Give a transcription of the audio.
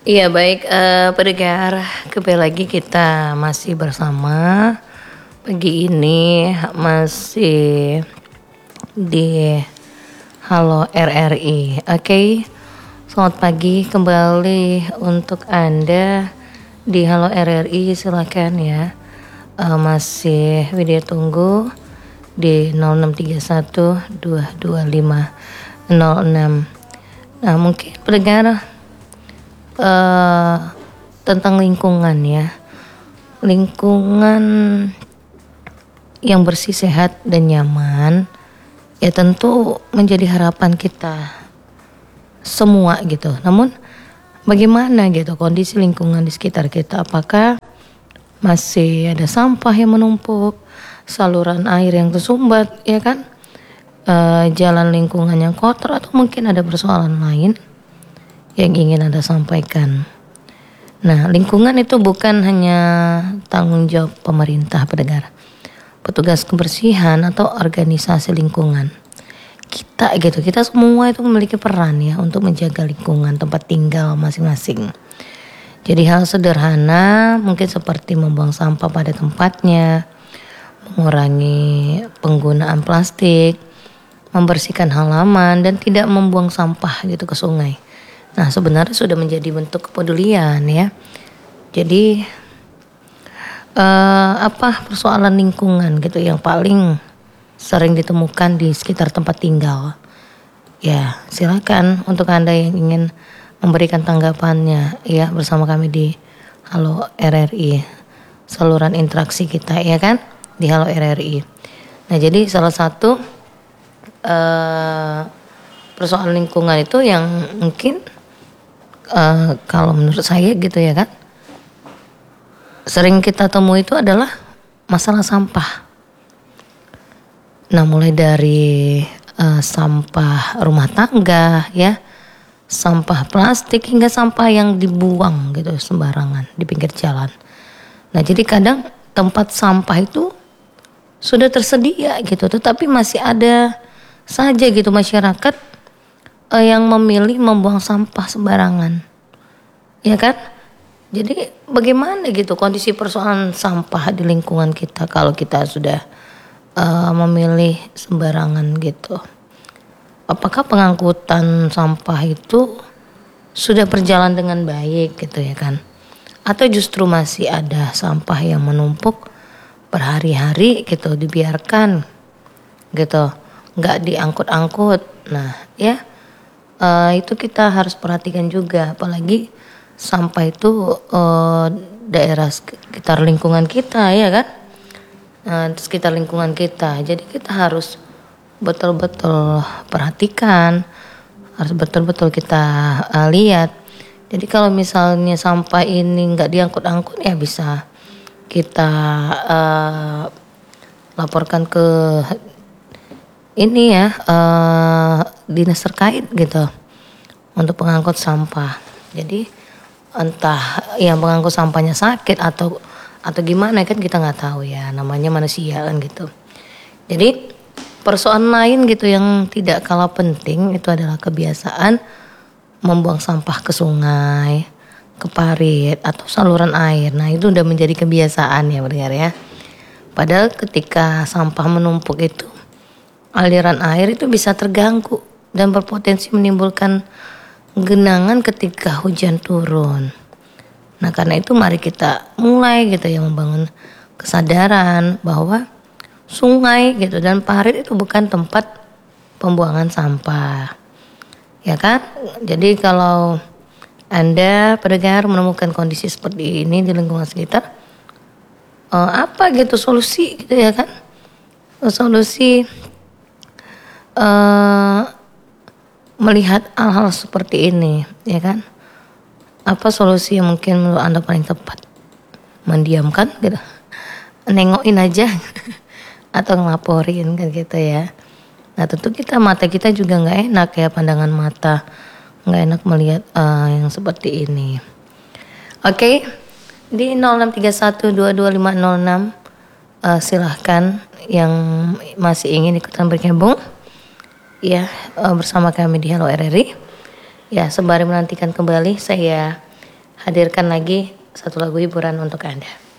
Iya baik, pendengar, kembali lagi kita masih bersama pagi ini masih di Halo RRI. Oke, selamat pagi kembali untuk Anda di Halo RRI. Silakan ya, masih video tunggu di 0631 225 06. Nah mungkin pendengar tentang lingkungan ya, lingkungan yang bersih, sehat dan nyaman ya tentu menjadi harapan kita semua gitu. Namun bagaimana gitu kondisi lingkungan di sekitar kita, apakah masih ada sampah yang menumpuk, saluran air yang tersumbat ya kan, jalan lingkungan yang kotor, atau mungkin ada persoalan lain yang ingin Anda sampaikan. Nah, lingkungan itu bukan hanya tanggung jawab pemerintah, pendengar, petugas kebersihan atau organisasi lingkungan. Kita semua itu memiliki peran ya untuk menjaga lingkungan tempat tinggal masing-masing. Jadi hal sederhana mungkin seperti membuang sampah pada tempatnya, mengurangi penggunaan plastik, membersihkan halaman dan tidak membuang sampah gitu ke sungai. Nah, sebenarnya sudah menjadi bentuk kepedulian ya. Jadi apa persoalan lingkungan gitu yang paling sering ditemukan di sekitar tempat tinggal? Ya, silakan untuk Anda yang ingin memberikan tanggapannya ya bersama kami di Halo RRI, saluran interaksi kita ya kan di Halo RRI. Nah, jadi salah satu persoalan lingkungan itu yang mungkin kalau menurut saya gitu ya kan, sering kita temui itu adalah masalah sampah. Nah, mulai dari sampah rumah tangga ya, sampah plastik hingga sampah yang dibuang gitu sembarangan di pinggir jalan. Nah, jadi kadang tempat sampah itu sudah tersedia gitu, tetapi masih ada saja gitu masyarakat yang memilih membuang sampah sembarangan, ya kan? Jadi bagaimana gitu kondisi persoalan sampah di lingkungan kita kalau kita sudah memilih sembarangan gitu? Apakah pengangkutan sampah itu sudah berjalan dengan baik gitu ya kan? Atau justru masih ada sampah yang menumpuk berhari-hari gitu dibiarkan gitu, nggak diangkut-angkut. Nah ya, itu kita harus perhatikan juga, apalagi sampah itu daerah sekitar lingkungan kita ya kan, sekitar lingkungan kita. Jadi kita harus betul-betul perhatikan, harus betul-betul kita lihat. Jadi kalau misalnya sampah ini nggak diangkut-angkut ya bisa kita laporkan ke ini ya, dinas terkait gitu untuk pengangkut sampah. Jadi entah yang pengangkut sampahnya sakit atau gimana kan kita nggak tahu ya, namanya manusia kan gitu. Jadi persoalan lain gitu yang tidak kalah penting itu adalah kebiasaan membuang sampah ke sungai, ke parit atau saluran air. Nah, itu udah menjadi kebiasaan ya pendengar ya. Padahal ketika sampah menumpuk itu, aliran air itu bisa terganggu dan berpotensi menimbulkan genangan ketika hujan turun. Nah, karena itu mari kita mulai gitu ya membangun kesadaran bahwa sungai gitu dan parit itu bukan tempat pembuangan sampah. Ya kan? Jadi kalau Anda pendengar menemukan kondisi seperti ini di lingkungan sekitar, apa gitu solusi gitu ya kan? Solusi melihat hal-hal seperti ini ya kan, apa solusi yang mungkin menurut Anda paling tepat? Mendiamkan gitu, nengokin aja atau ngelaporin kan gitu ya. Nah, tentu mata kita juga nggak enak ya, pandangan mata nggak enak melihat yang seperti ini. Oke, di 0631225506 silahkan yang masih ingin ikutan bergabung ya bersama kami di Halo RRI. Ya, sembari menantikan kembali saya hadirkan lagi satu lagu hiburan untuk Anda.